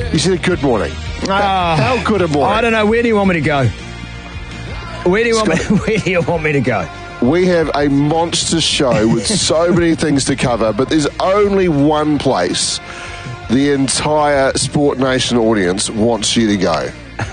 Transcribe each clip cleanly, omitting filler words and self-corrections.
You said good morning. How good a morning? I don't know. Where do you want me to go? Where do you want me to go? We have a monster show with so many things to cover, but there's only one place the entire Sport Nation audience wants you to go.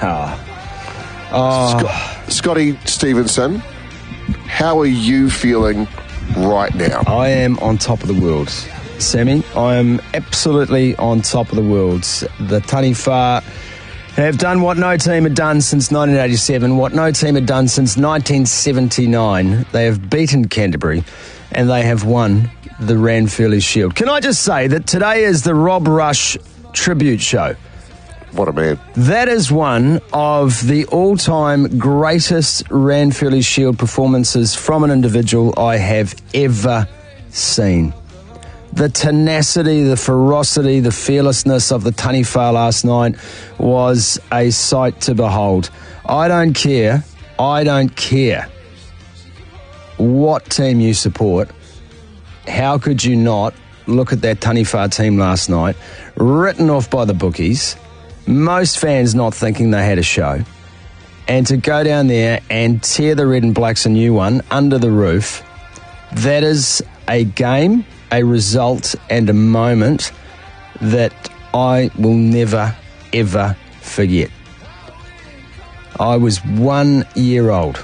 Scotty Stevenson, how are you feeling right now? I am on top of the world, Sammy. I am absolutely on top of the world. The Taniwha have done what no team had done since 1987, what no team had done since 1979. They have beaten Canterbury and they have won the Ranfurly Shield. Can I just say that today is the Rob Rush tribute show? What a man. That is one of the all-time greatest Ranfurly Shield performances from an individual I have ever seen. The tenacity, the ferocity, the fearlessness of the Taniwha last night was a sight to behold. I don't care what team you support. How could you not look at that Taniwha team last night, written off by the bookies, most fans not thinking they had a show, and to go down there and tear the Red and Blacks a new one under the roof? That is a game, a result, and a moment that I will never, ever forget. I was 1 year old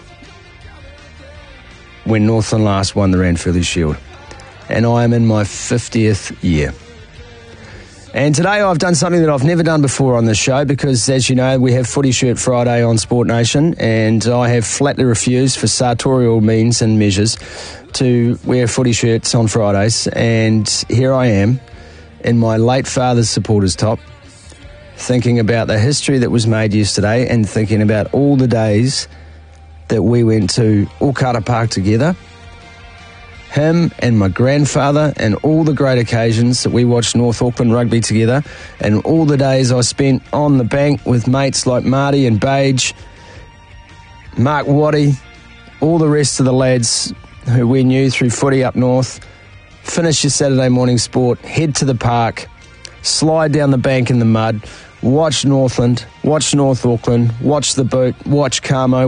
when Northland last won the Ranfurly Shield, and I am in my 50th year. And today I've done something that I've never done before on this show because, as you know, we have Footy Shirt Friday on Sport Nation, and I have flatly refused for sartorial means and measures to wear footy shirts on Fridays. And here I am in my late father's supporters top, thinking about the history that was made yesterday and thinking about all the days that we went to Okara Park together. Him and my grandfather, and all the great occasions that we watched North Auckland rugby together, and all the days I spent on the bank with mates like Marty and Bage, Mark Waddy, all the rest of the lads who we knew through footy up north. Finish your Saturday morning sport, head to the park, slide down the bank in the mud, watch Northland, watch North Auckland, watch the Boot, watch Carmo,